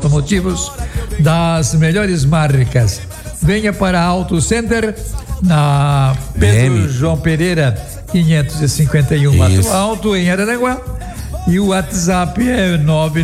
automotivos das melhores marcas. Venha para a Auto Center na Pedro João Pereira 551 Mato Alto, em Araranguá, e o WhatsApp é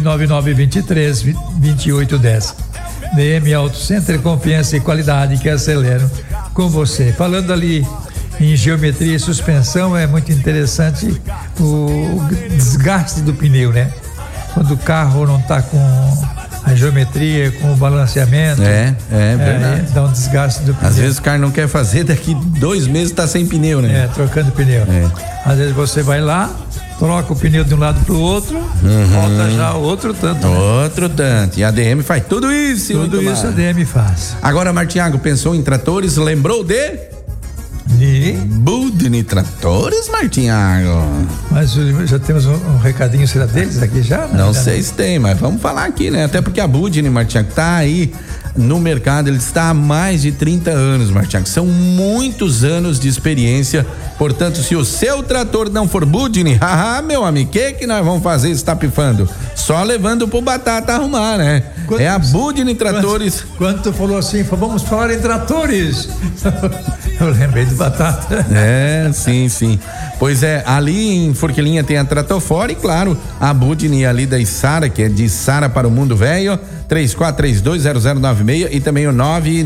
999232810. DM Auto Center, confiança e qualidade que aceleram com você. Falando ali em geometria e suspensão, é muito interessante o desgaste do pneu, né? Quando o carro não está com a geometria, com o balanceamento. É verdade. Dá um desgaste do pneu. Às vezes o cara não quer fazer, daqui 2 meses tá sem pneu, né? Trocando pneu. Às vezes você vai lá, troca o pneu de um lado pro outro, volta já outro tanto. Outro tanto. E a DM faz tudo isso. Tudo isso a DM faz. Agora, Martiago, pensou em tratores, lembrou de Budini Tratores, Martiago. Mas já temos um recadinho, será deles aqui já? Não sei se tem, mas vamos falar aqui, né? Até porque a Budini, Martiago, tá aí no mercado, ele está há mais de 30 anos, Martiago. São muitos anos de experiência. Portanto, se o seu trator não for Budini, meu amigo, que nós vamos fazer? Está pifando? Só levando pro Batata arrumar, né? É a Budini Tratores. Quando tu falou assim, vamos falar em tratores, eu lembrei do Batata. Sim. Pois é, ali em Forquilinha tem a Tratofora e, claro, a Budini ali da Içara, que é de Içara para o Mundo Velho, 34320096 e também o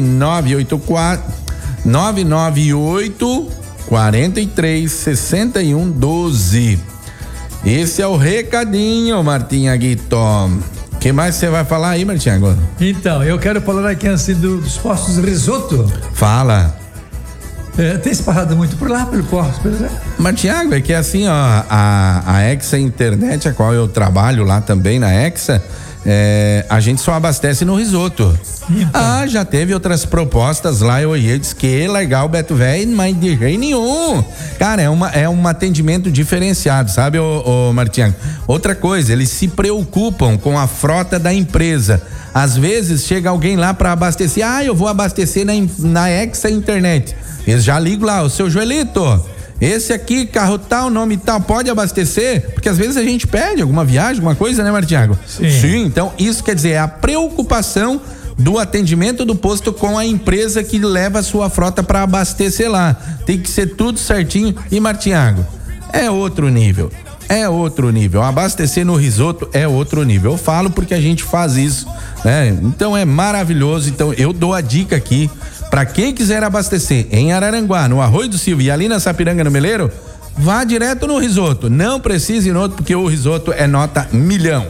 998-436112. Esse é o recadinho, Martinha Guito. O que mais você vai falar aí, Martinho? Então, eu quero falar aqui assim dos postos Risoto. Fala. Tem esparrado muito por lá, pelo posto, por exemplo? Martiago, é que assim, ó, a Exa Internet, a qual eu trabalho lá também na Exa, a gente só abastece no Risoto. Então. Já teve outras propostas lá, eu ia dizer que legal, Beto Velho, mas de jeito nenhum. Cara, é um atendimento diferenciado, sabe, ô Martiago? Outra coisa, eles se preocupam com a frota da empresa. Às vezes chega alguém lá para abastecer, eu vou abastecer na Exa Internet. Eles já ligam lá, o seu Joelito, esse aqui, carro tal, nome tal, pode abastecer? Porque às vezes a gente pede alguma viagem, alguma coisa, né, Martiago? Sim, então isso quer dizer, é a preocupação do atendimento do posto com a empresa que leva a sua frota para abastecer lá. Tem que ser tudo certinho. E, Martiago, é outro nível. Abastecer no Risoto é outro nível. Eu falo porque a gente faz isso, né? Então é maravilhoso. Então eu dou a dica aqui para quem quiser abastecer em Araranguá, no Arroio do Silva e ali na Sapiranga, no Meleiro, vá direto no Risoto. Não precise ir no outro, porque o Risoto é nota 1.000.000.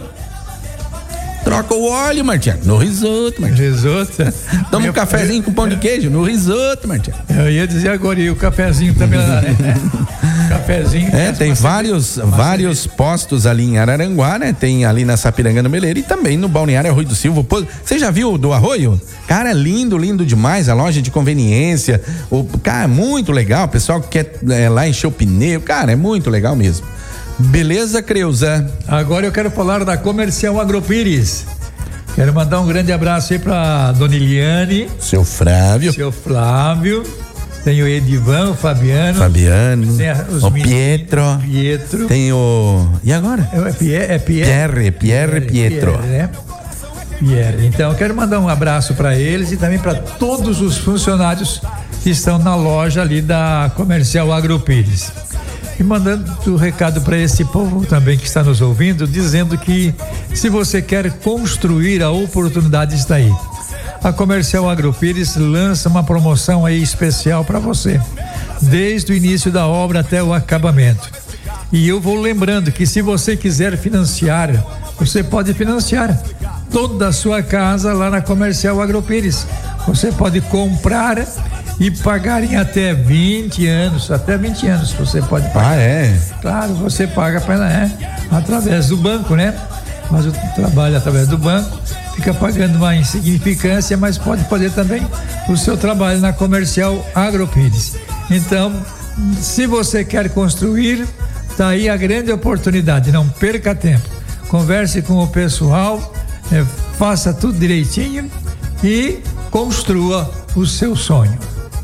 Troca o óleo, Martiago, no Risoto, Martiago. Risoto? Toma um cafezinho com pão de queijo no Risoto, Martiago. Eu ia dizer agora, e o cafezinho também lá, né? Cafezinho. Tem vários postos ali em Araranguá, né? Tem ali na Sapiranga, no Meleiro, e também no Balneário Arroio do Silva. Você já viu o do Arroio? Cara, é lindo demais, a loja de conveniência. Cara, é muito legal, o pessoal que quer lá encher o pneu, cara, é muito legal mesmo. Beleza, Creuza? Agora eu quero falar da Comercial Agropires. Quero mandar um grande abraço aí pra Dona Eliane. Seu Flávio. Tem o Edivan, o Fabiano. Tem o Pietro. Tem o... E agora? Pierre Pietro. Né? Pierre. Então eu quero mandar um abraço para eles e também para todos os funcionários que estão na loja ali da Comercial Agropires. E mandando o recado para esse povo também que está nos ouvindo, dizendo que se você quer construir, a oportunidade está aí. A Comercial Agropires lança uma promoção aí especial para você, desde o início da obra até o acabamento. E eu vou lembrando que se você quiser financiar, você pode financiar toda a sua casa lá na Comercial Agropires. Você pode comprar e pagar em até 20 anos você pode pagar. Claro, você paga através do banco, né? Mas o trabalho através do banco fica pagando uma insignificância, mas pode fazer também o seu trabalho na Comercial Agropires. Então, se você quer construir, tá aí a grande oportunidade, não perca tempo. Converse com o pessoal, faça tudo direitinho e construa o seu sonho.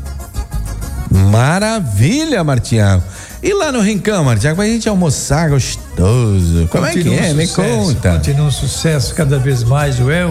Maravilha, Martiago. E lá no Rincão, Martiago, pra gente almoçar gostoso. Como é que é? Me conta. Continua um sucesso cada vez mais, Joel.